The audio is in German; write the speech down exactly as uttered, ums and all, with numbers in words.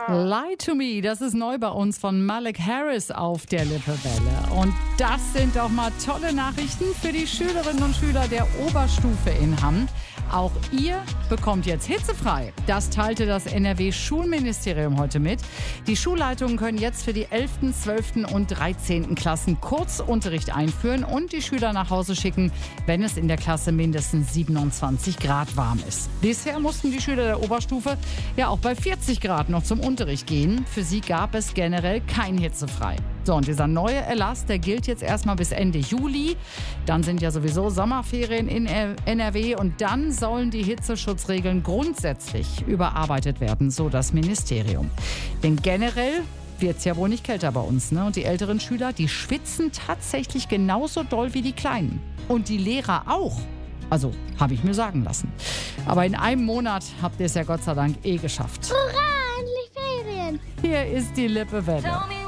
Lie to Me, das ist neu bei uns von Malik Harris auf der Lippewelle. Und das sind doch mal tolle Nachrichten für die Schülerinnen und Schüler der Oberstufe in Hamm. Auch ihr bekommt jetzt hitzefrei. Das teilte das N R W-Schulministerium heute mit. Die Schulleitungen können jetzt für die elften, zwölften und dreizehnten Klassen Kurzunterricht einführen und die Schüler nach Hause schicken, wenn es in der Klasse mindestens siebenundzwanzig Grad warm ist. Bisher mussten die Schüler der Oberstufe ja auch bei vierzig Grad noch zum Unterricht gehen. Für sie gab es generell kein hitzefrei. So, und dieser neue Erlass, der gilt jetzt erstmal bis Ende Juli. Dann sind ja sowieso Sommerferien in N R W und dann sollen die Hitzeschutzregeln grundsätzlich überarbeitet werden, so das Ministerium. Denn generell wird es ja wohl nicht kälter bei uns, ne? Und die älteren Schüler, die schwitzen tatsächlich genauso doll wie die Kleinen. Und die Lehrer auch. Also, habe ich mir sagen lassen. Aber in einem Monat habt ihr es ja Gott sei Dank eh geschafft. Hurra, endlich Ferien! Hier ist die Lippewelle.